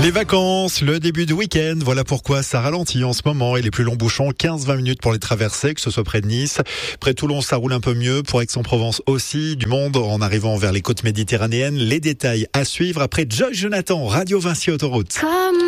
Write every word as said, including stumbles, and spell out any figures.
Les vacances, le début du week-end, voilà pourquoi ça ralentit en ce moment et les plus longs bouchons, quinze à vingt minutes pour les traverser, que ce soit près de Nice. Près de Toulon, ça roule un peu mieux, pour Aix-en-Provence aussi, du monde en arrivant vers les côtes méditerranéennes. Les détails à suivre après Joy Jonathan, Radio Vinci Autoroute. Comme